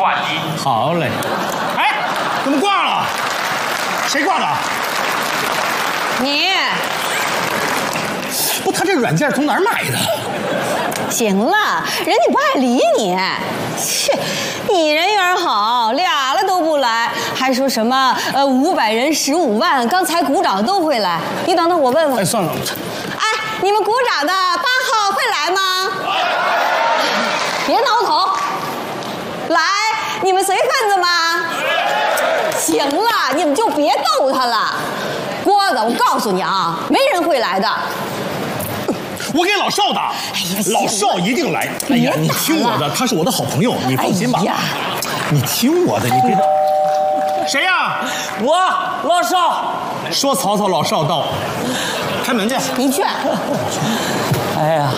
挂机。 好嘞。哎，怎么挂了？谁挂的？ 你。 不，他这软件从哪儿买的？ 行了，人家不爱理你。切，你人缘好，俩了都不来，还说什么500人15万，刚才鼓掌都会来。你等等，我问问。 哎，算了。 哎，你们鼓掌的8号会来吗？别挠头。来，你们随份子吗？行了，你们就别逗他了。郭子，我告诉你啊，没人会来的。 我给老邵打，老邵一定来。哎呀，你听我的，他是我的好朋友，你放心吧。你听我的，你别。谁呀？ 我老邵。 说曹操老邵到，开门去。 你去。 哎呀，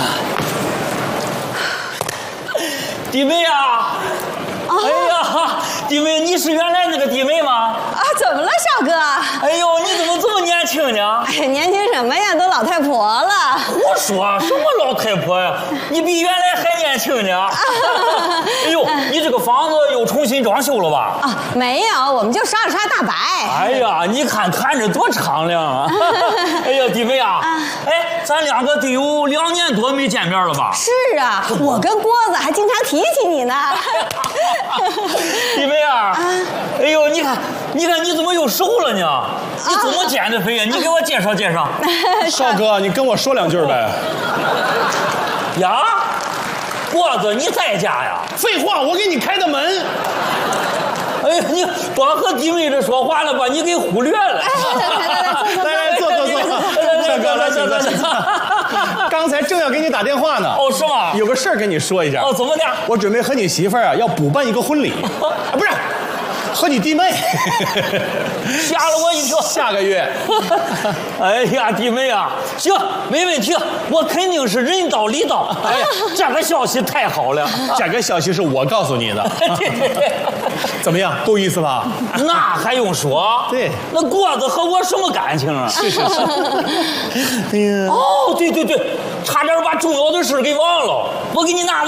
弟妹啊！哎呀，弟妹，你是原来那个弟妹吗？ 啊，怎么了，少哥？ 哎呦，你怎么这么年轻呢？ 哎，年轻什么呀，都老太婆了。 我说什么老太婆呀？你比原来还年轻呢。哎呦，你这个房子又重新装修了吧？ 啊，没有，我们就刷了刷大白。 哎呀，你看着多敞亮啊！哎呀，弟妹啊，哎，咱两个得有2年多没见面了吧？ 是啊，我跟郭子还经常提起你呢。 弟妹啊，哎呦，你看你怎么又瘦了呢？你怎么减的肥呀？你给我介绍介绍。 少哥，你跟我说2句呗。 呀，郭子你在家呀？ 废话，我给你开的门。 哎呀，你光和弟妹这说话了，把你给忽略了。 来，坐。少哥，来，请坐。刚才正要给你打电话呢。 哦，是吗？ 有个事儿跟你说一下。 哦，怎么的？ 我准备和你媳妇儿啊要补办一个婚礼。啊，不是，和你弟妹。 吓了我一跳。 下个月。 哎呀，弟妹啊，行，没问题，我肯定是人到礼到。哎呀，这个消息太好了。 这个消息是我告诉你的。怎么样，够意思吧？ 那还用说？ 对， 那郭子和我什么感情啊？ 是。 哎呀，哦，对，差点把重要的事给忘了。我给你拿。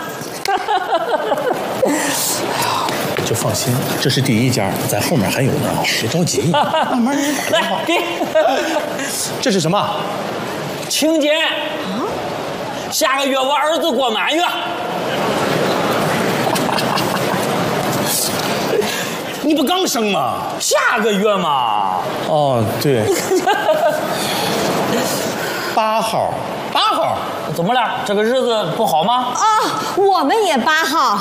就放心，这是第一家，在后面还有呢，别着急，慢慢给你打电话。 来，给。 这是什么？ 请柬。下个月我儿子过满月。 你不刚生吗？ 下个月嘛。 哦，对。8号。 怎么了？这个日子不好吗？ 啊，我们也8号。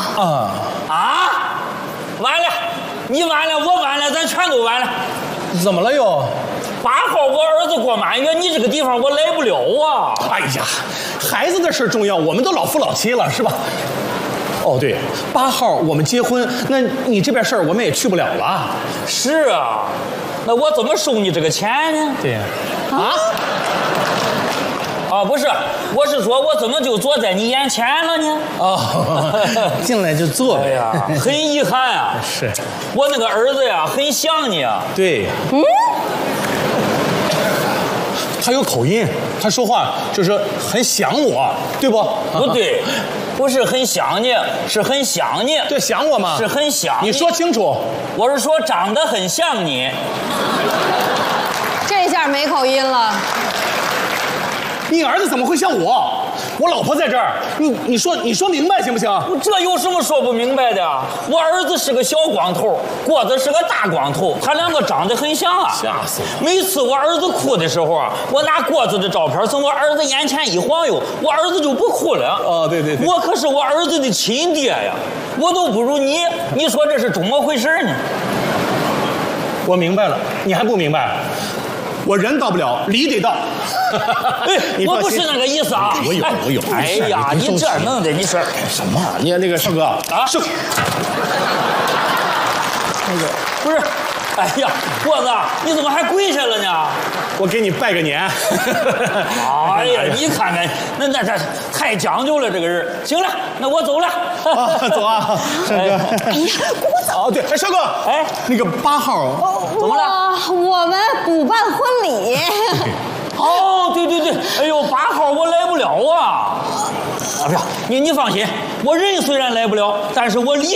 完了，你完了，我完了，咱全都完了。 怎么了又 ？8号我儿子过满月，你这个地方我来不了啊。 哎呀，孩子的事重要，我们都老夫老妻了，是吧？哦，对，8号我们结婚，那你这边事儿我们也去不了了。 是啊，那我怎么收你这个钱呢？ 对呀。 不是，我是说我怎么就坐在你眼前了呢？ 进来就坐呗。 哎呀，很遗憾啊。 是， 我那个儿子呀，很想你啊。 对。他有口音，他说话就是很想我，对不？ 不对，不是很想你，是很想你。 对，想我吗？ 是很想你。 你说清楚。 我是说长得很像你。 这下没口音了。 你儿子怎么会像我？我老婆在这儿，你说明白行不行？ 这有什么说不明白的？我儿子是个小光头，郭子是个大光头，他两个长得很像啊！ 吓死我！ 每次我儿子哭的时候啊，我拿郭子的照片从我儿子眼前一晃悠，我儿子就不哭了。 哦，对。 我可是我儿子的亲爹呀，我都不如你，你说这是怎么回事呢？ 我明白了，你还不明白？我人到不了，礼得到。 我不是那个意思啊。 我有。 哎呀，你这弄的，你说什么？你看那个少哥啊，是。 不是，哎呀，郭子，你怎么还跪下了呢？ 我给你拜个年。 哎呀，你看看，那太讲究了，这个人。行了，那我走了。 走啊，少哥。哎呀，哦对，少哥，哎，那个8号怎么了？ 我们补办婚礼。 哦，对，哎呦，8号我来不了啊。不是，你放心，我人虽然来不了，但是我礼